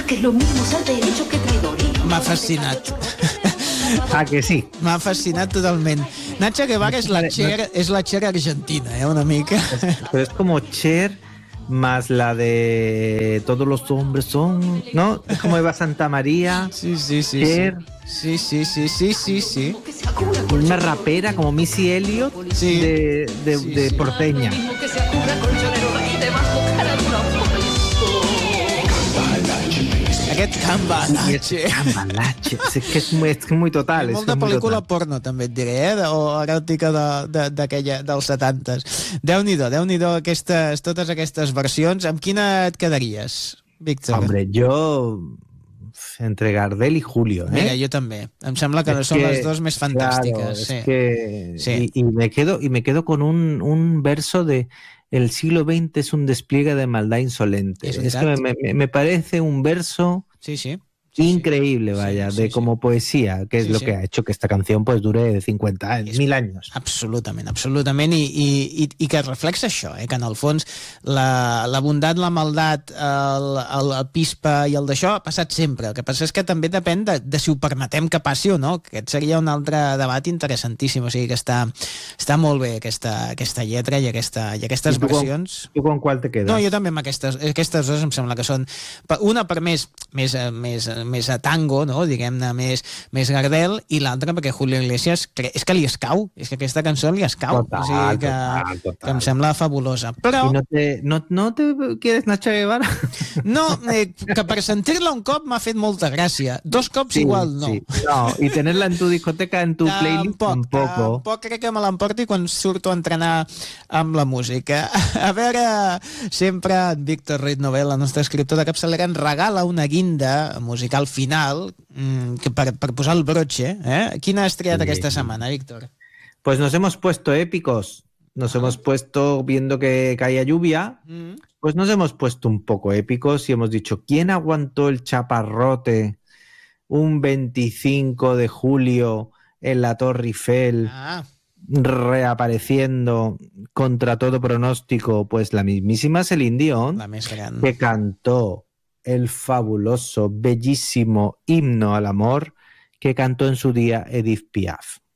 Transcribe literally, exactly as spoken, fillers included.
que lo mismo es al derecho que traidoría. M'ha fascinat. Ah, que sí. M'ha fascinat totalment. Nacha Guevara és la Cher, és la Cher argentina, eh, una mica. Pero es como Cher más la de Todos los hombres son, ¿no? Es como Eva Santa María. Sí, sí, sí. Cher. Sí, sí, sí, sí, sí, sí. Una rapera como Missy Elliott Sí. de, de, Sí, de sí. porteña. Aquest cambalache. Cambalache. Es que es muy, es muy total. Hi ha es molta muy pel·lícula total. porno, també et diré, eh? O eròtica de, de, d'aquella, dels setantes. Déu-n'hi-do, Déu-n'hi-do aquestes, totes aquestes versions. Amb quina et quedaries, Víctor? Hombre, yo entre Gardel y Julio, ¿eh? Mira, jo també. Em sembla que Es són que, les dos més fantàstiques. claro, sí. es que, Sí. y, y me quedo y me quedo con un, un verso de el siglo veinte es un despliegue de maldad insolente. Es Es, verdad. que me, me, me parece un verso Sí, sí. Sí, increíble, sí. vaya, Sí, de sí, como poesía, que es Sí, lo sí. que ha hecho que esta canción pues dure cincuenta años, Es- mil años. Absolutament, absolutament, i, i, i, i que reflexa això, eh? Que en el fons la, la bondat, la maldat, el, el, el pispa i el d'això ha passat sempre. El que passa és que també depèn de, de si ho permetem que passi o no. Aquest seria un altre debat interessantíssim, o sigui que està, està molt bé aquesta, aquesta lletra i, aquesta, i aquestes I tu com- versions. ¿Tú con cuál te quedas? No, jo també amb aquestes, aquestes dues em sembla que són pa- una per més, més, eh, més, eh, més a tango, no? Diguem-ne, més, més Gardel, i l'altra perquè Julio Iglesias cre- és que li escau, és que aquesta cançó li escau, Total, o sigui que, total, total. que em sembla fabulosa. Però ¿Y no te, no, no te quieres Nacha Guevara? no, eh, que per sentir-la un cop m'ha fet molta gràcia. Dos cops Sí, igual no. sí. No, y tenerla en tu discoteca, en tu playlist, tampoco. Tampoc crec que me l'emporti quan surto a entrenar amb la música. A veure, sempre en Víctor Ruiz Novel, la nostra escriptor de capçalera, ens regala una guinda musical final mmm, que per, per posar el broche. Eh? Quina has triat Sí. aquesta setmana, Víctor? Pues nos hemos puesto épicos. Nos hemos puesto, viendo que caía lluvia, Mm. pues nos hemos puesto un poco épicos y hemos dicho, ¿quién aguantó el chaparrote un veinticinco de julio en la Torre Eiffel, Ah, reapareciendo contra todo pronóstico? Pues la mismísima Celine Dion, la més gran. que cantó el fabuloso, bellísimo himno al amor que cantó en su día Edith Piaf.